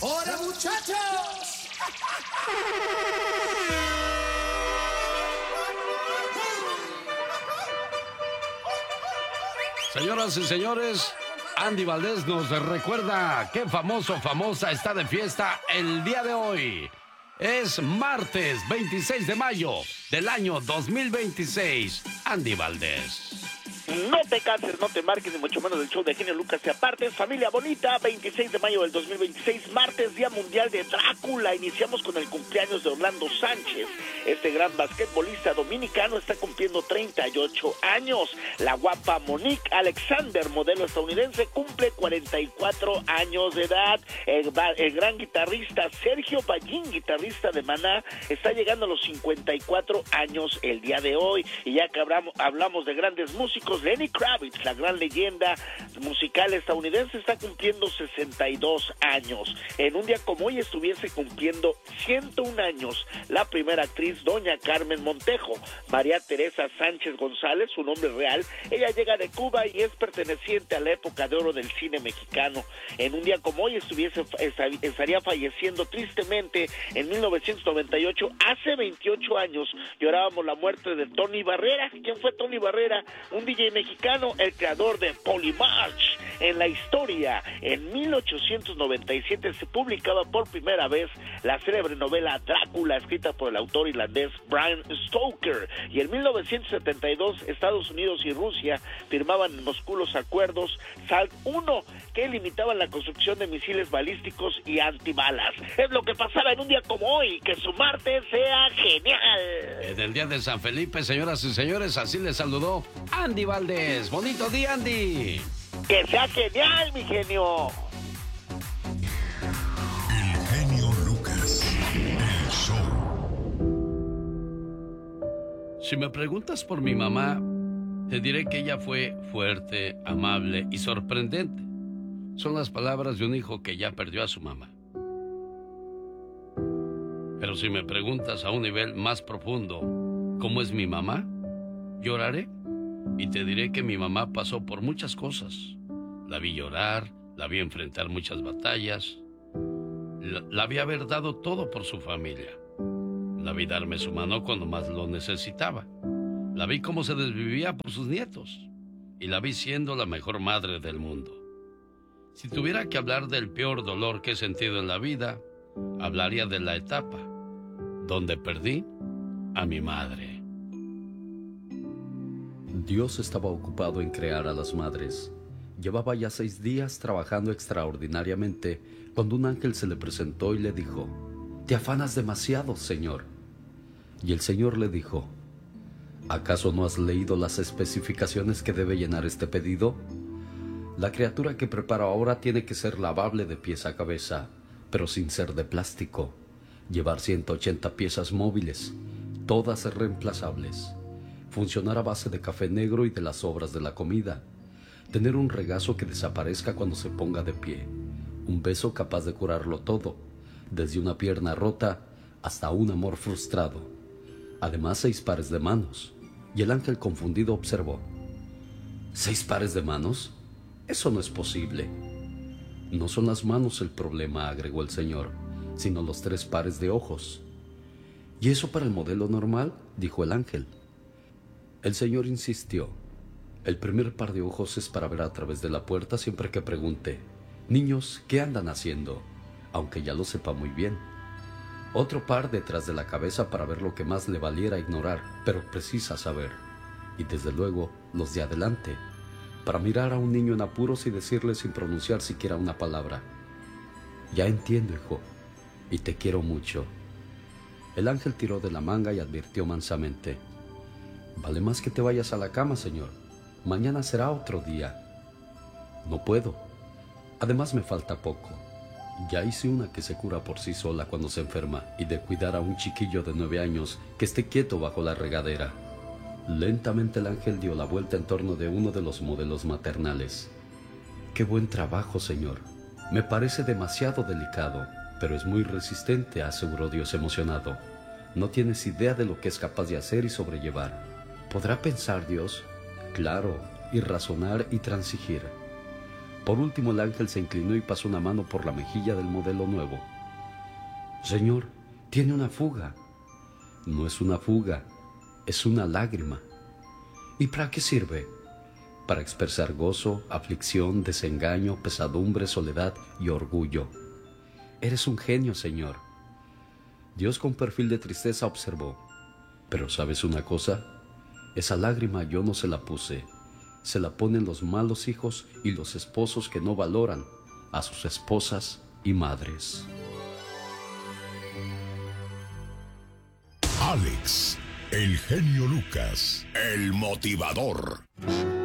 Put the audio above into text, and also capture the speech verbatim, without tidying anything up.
¡Hola, muchachos! Señoras y señores, Andy Valdés nos recuerda qué famoso famosa está de fiesta el día de hoy. Es martes veintiséis de mayo del año dos mil veintiséis. Andy Valdés. No te canses, no te marques, ni mucho menos del show de genio Lucas y aparte. Familia bonita, veintiséis de mayo del dos mil veintiséis, martes, Día Mundial de Drácula. Iniciamos con el cumpleaños de Orlando Sánchez. Este gran basquetbolista dominicano está cumpliendo treinta y ocho años. La guapa Monique Alexander, modelo estadounidense, cumple cuarenta y cuatro años de edad. El, el gran guitarrista Sergio Ballín, guitarrista de Maná, está llegando a los cincuenta y cuatro años el día de hoy. Y ya que hablamos, hablamos de grandes músicos, Lenny Kravitz, la gran leyenda musical estadounidense, está cumpliendo sesenta y dos años. En un día como hoy estuviese cumpliendo ciento un años la primera actriz, doña Carmen Montejo. María Teresa Sánchez González, su nombre real, ella llega de Cuba y es perteneciente a la época de oro del cine mexicano. En un día como hoy estuviese estaría falleciendo tristemente en mil novecientos noventa y ocho, hace veintiocho años, llorábamos la muerte de Tony Barrera. ¿Quién fue Tony Barrera? Un D J mexicano, el creador de Polymarch. En la historia, en mil ochocientos noventa y siete se publicaba por primera vez la célebre novela Drácula, escrita por el autor irlandés Bram Stoker, y en mil novecientos setenta y dos Estados Unidos y Rusia firmaban en Moscú los acuerdos SALT uno, que limitaban la construcción de misiles balísticos y antibalas. Es lo que pasaba en un día como hoy. Que su martes sea genial. En el día de San Felipe, señoras y señores, así les saludó Andy Valdés. Bonito día, Andy. Que sea genial, mi genio. El genio Lucas, el show. Si me preguntas por mi mamá, te diré que ella fue fuerte, amable y sorprendente. Son las palabras de un hijo que ya perdió a su mamá. Pero si me preguntas a un nivel más profundo, ¿cómo es mi mamá? Lloraré y te diré que mi mamá pasó por muchas cosas. La vi llorar, la vi enfrentar muchas batallas, la, la vi haber dado todo por su familia. La vi darme su mano cuando más lo necesitaba. La vi cómo se desvivía por sus nietos. Y la vi siendo la mejor madre del mundo. Si tuviera que hablar del peor dolor que he sentido en la vida, hablaría de la etapa donde perdí a mi madre. Dios estaba ocupado en crear a las madres. Llevaba ya seis días trabajando extraordinariamente cuando un ángel se le presentó y le dijo: «Te afanas demasiado, Señor». Y el Señor le dijo: «¿Acaso no has leído las especificaciones que debe llenar este pedido? La criatura que preparo ahora tiene que ser lavable de pies a cabeza, pero sin ser de plástico. Llevar ciento ochenta piezas móviles, todas reemplazables. Funcionar a base de café negro y de las sobras de la comida. Tener un regazo que desaparezca cuando se ponga de pie. Un beso capaz de curarlo todo, desde una pierna rota hasta un amor frustrado. Además, seis pares de manos». Y el ángel confundido observó: «¿Seis pares de manos? Eso no es posible». «No son las manos el problema», agregó el Señor, «sino los tres pares de ojos». «¿Y eso para el modelo normal?», dijo el ángel. El Señor insistió: «El primer par de ojos es para ver a través de la puerta siempre que pregunte: niños, ¿qué andan haciendo?, aunque ya lo sepa muy bien. Otro par detrás de la cabeza para ver lo que más le valiera ignorar, pero precisa saber. Y desde luego los de adelante, para mirar a un niño en apuros y decirle sin pronunciar siquiera una palabra: ya entiendo, hijo, y te quiero mucho». El ángel tiró de la manga y advirtió mansamente: «Vale más que te vayas a la cama, Señor. Mañana será otro día». «No puedo. Además me falta poco. Ya hice una que se cura por sí sola cuando se enferma, y de cuidar a un chiquillo de nueve años que esté quieto bajo la regadera». Lentamente el ángel dio la vuelta en torno de uno de los modelos maternales. «Qué buen trabajo, Señor. Me parece demasiado delicado, pero es muy resistente», aseguró Dios emocionado. «No tienes idea de lo que es capaz de hacer y sobrellevar». ¿Podrá pensar Dios? Claro, y razonar y transigir. Por último, el ángel se inclinó y pasó una mano por la mejilla del modelo nuevo. Señor, tiene una fuga. No es una fuga, es una lágrima. ¿Y para qué sirve? Para expresar gozo, aflicción, desengaño, pesadumbre, soledad y orgullo. Eres un genio, Señor. Dios con perfil de tristeza observó. Pero ¿sabes una cosa? Esa lágrima yo no se la puse. Se la ponen los malos hijos y los esposos que no valoran a sus esposas y madres. Alex, el genio Lucas, el motivador.